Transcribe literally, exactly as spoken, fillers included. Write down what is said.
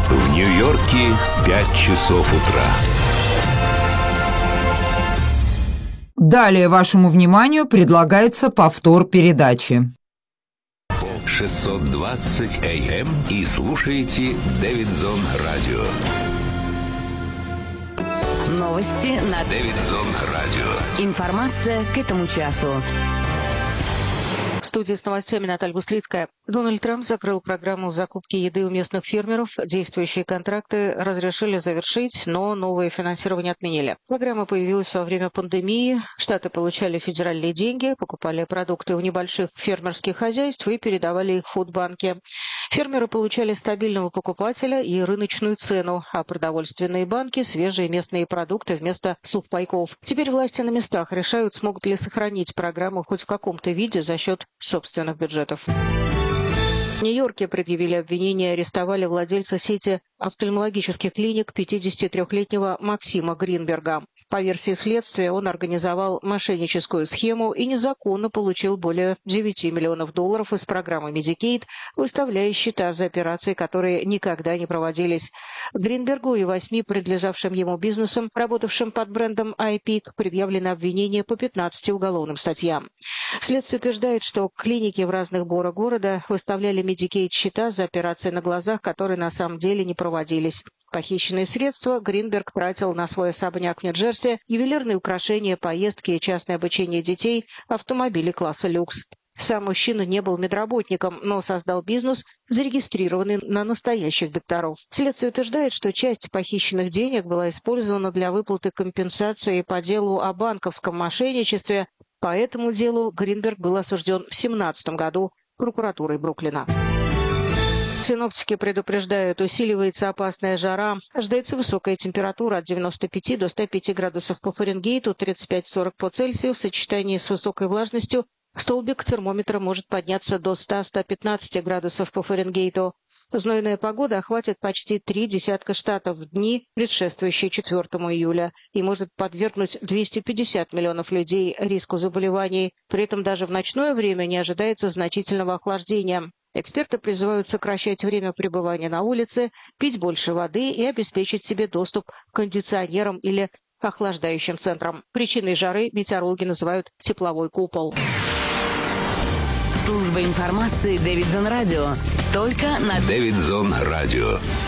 В Нью-Йорке пять часов утра. Далее вашему вниманию предлагается повтор передачи. шестьсот двадцать эй эм и слушаете Дэвидсон Радио. Новости на Дэвидсон Радио. Информация к этому часу. В студии с новостями Наталья Буслицкая. Дональд Трамп закрыл программу закупки еды у местных фермеров. Действующие контракты разрешили завершить, но новое финансирование отменили. Программа появилась во время пандемии. Штаты получали федеральные деньги, покупали продукты у небольших фермерских хозяйств и передавали их в фудбанки. Фермеры получали стабильного покупателя и рыночную цену, а продовольственные банки – свежие местные продукты вместо сухпайков. Теперь власти на местах решают, смогут ли сохранить программу хоть в каком-то виде за счет собственных бюджетов. В Нью-Йорке предъявили обвинение и арестовали владельца сети офтальмологических клиник пятидесятитрёхлетнего Максима Гринберга. По версии следствия, он организовал мошенническую схему и незаконно получил более девяти миллионов долларов из программы Medicaid, выставляя счета за операции, которые никогда не проводились. Гринбергу и восьми принадлежавшим ему бизнесам, работавшим под брендом iPic, предъявлено обвинение по пятнадцати уголовным статьям. Следствие утверждает, что клиники в разных борах города выставляли Medicaid счета за операции на глазах, которые на самом деле не проводились. Похищенные средства Гринберг тратил на свой особняк в Нью-Джерси, ювелирные украшения, поездки и частное обучение детей, автомобили класса люкс. Сам мужчина не был медработником, но создал бизнес, зарегистрированный на настоящих докторов. Следствие утверждает, что часть похищенных денег была использована для выплаты компенсации по делу о банковском мошенничестве. По этому делу Гринберг был осужден в две тысячи семнадцатом году прокуратурой Бруклина. Синоптики предупреждают, усиливается опасная жара. Ожидается высокая температура от девяноста пяти до ста пяти градусов по Фаренгейту, тридцать пять - сорок по Цельсию. В сочетании с высокой влажностью столбик термометра может подняться до ста - ста пятнадцати градусов по Фаренгейту. Знойная погода охватит почти три десятка штатов в дни, предшествующие четвёртому июля, и может подвергнуть двести пятьдесят миллионов людей риску заболеваний. При этом даже в ночное время не ожидается значительного охлаждения. Эксперты призывают сокращать время пребывания на улице, пить больше воды и обеспечить себе доступ к кондиционерам или охлаждающим центрам. Причиной жары метеорологи называют тепловой купол. Служба информации Дэвидсон Радио. Только на Дэвидсон Радио.